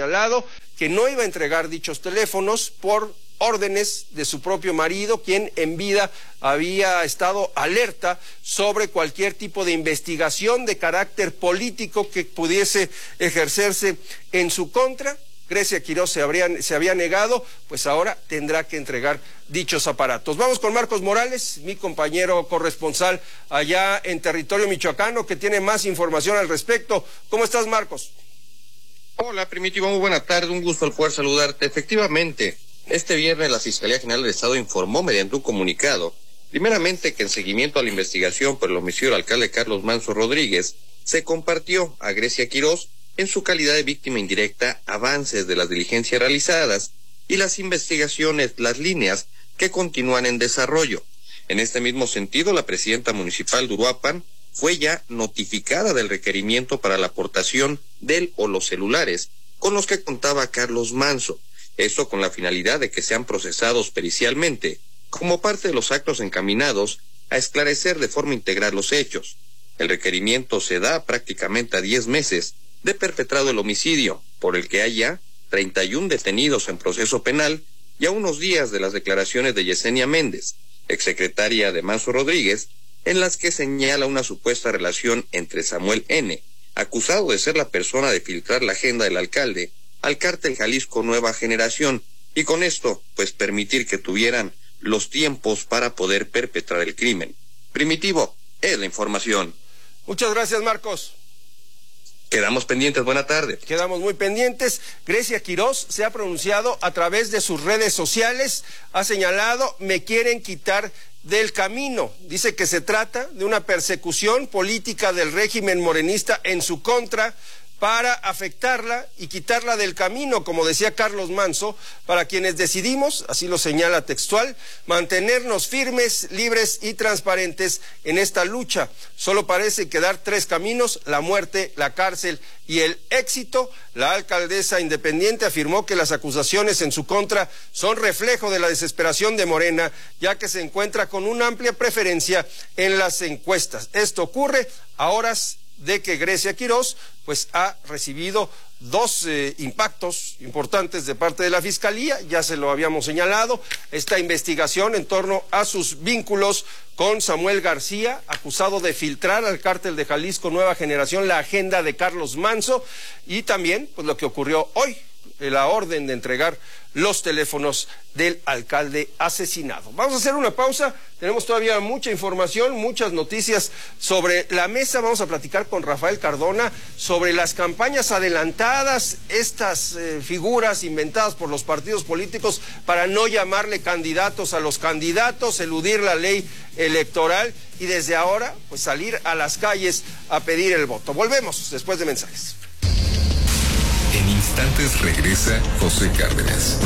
señalado que no iba a entregar dichos teléfonos por órdenes de su propio marido, quien en vida había estado alerta sobre cualquier tipo de investigación de carácter político que pudiese ejercerse en su contra. Grecia Quirós se había negado, pues ahora tendrá que entregar dichos aparatos. Vamos con Marcos Morales, mi compañero corresponsal allá en territorio michoacano, que tiene más información al respecto. ¿Cómo estás, Marcos? Hola, Primitivo, muy buena tarde, un gusto al poder saludarte. Efectivamente, este viernes la Fiscalía General del Estado informó mediante un comunicado, primeramente que en seguimiento a la investigación por el homicidio del alcalde Carlos Manso Rodríguez, se compartió a Grecia Quirós, en su calidad de víctima indirecta, avances de las diligencias realizadas y las investigaciones, las líneas que continúan en desarrollo. En este mismo sentido, la presidenta municipal de Uruapan fue ya notificada del requerimiento para la aportación del o los celulares con los que contaba Carlos Manso, esto con la finalidad de que sean procesados pericialmente como parte de los actos encaminados a esclarecer de forma integral los hechos. El requerimiento se da prácticamente a 10 meses de perpetrado el homicidio, por el que hay ya 31 detenidos en proceso penal y a unos días de las declaraciones de Yesenia Méndez, exsecretaria de Manso Rodríguez, en las que señala una supuesta relación entre Samuel N., acusado de ser la persona de filtrar la agenda del alcalde, al cártel Jalisco Nueva Generación, y con esto, pues permitir que tuvieran los tiempos para poder perpetrar el crimen. Primitivo, es la información. Muchas gracias, Marcos. Quedamos pendientes, buena tarde. Quedamos muy pendientes. Grecia Quirós se ha pronunciado a través de sus redes sociales, ha señalado, me quieren quitar del camino. Dice que se trata de una persecución política del régimen morenista en su contra para afectarla y quitarla del camino, como decía Carlos Manso, para quienes decidimos, así lo señala textual, mantenernos firmes, libres y transparentes en esta lucha. Solo parece quedar 3 caminos: la muerte, la cárcel y el éxito. La alcaldesa independiente afirmó que las acusaciones en su contra son reflejo de la desesperación de Morena, ya que se encuentra con una amplia preferencia en las encuestas. Esto ocurre a horas de que Grecia Quirós pues ha recibido 2 impactos importantes de parte de la Fiscalía, ya se lo habíamos señalado, esta investigación en torno a sus vínculos con Samuel García, acusado de filtrar al cártel de Jalisco Nueva Generación la agenda de Carlos Manso, y también pues lo que ocurrió hoy, la orden de entregar los teléfonos del alcalde asesinado. Vamos a hacer una pausa, tenemos todavía mucha información, muchas noticias sobre la mesa. Vamos a platicar con Rafael Cardona sobre las campañas adelantadas, estas figuras inventadas por los partidos políticos para no llamarle candidatos a los candidatos, eludir la ley electoral y desde ahora pues salir a las calles a pedir el voto. Volvemos después de mensajes. En instantes regresa José Cárdenas.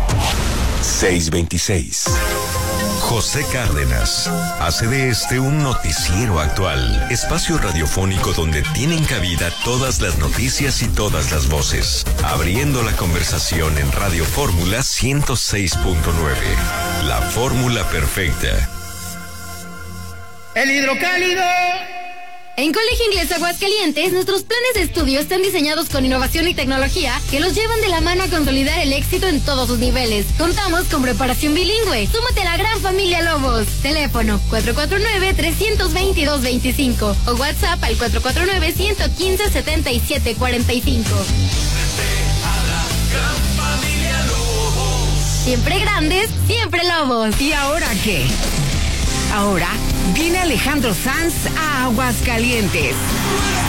6:26. José Cárdenas hace de este un noticiero actual, espacio radiofónico donde tienen cabida todas las noticias y todas las voces, abriendo la conversación en Radio Fórmula 106.9. La fórmula perfecta. El hidrocálido. En Colegio Inglés Aguascalientes, nuestros planes de estudio están diseñados con innovación y tecnología que los llevan de la mano a consolidar el éxito en todos sus niveles. Contamos con preparación bilingüe. Súmate a la gran familia Lobos. Teléfono 449-322-25 o WhatsApp al 449-115-7745. Siempre grandes, siempre Lobos. ¿Y ahora qué? Ahora viene Alejandro Sanz a Aguascalientes.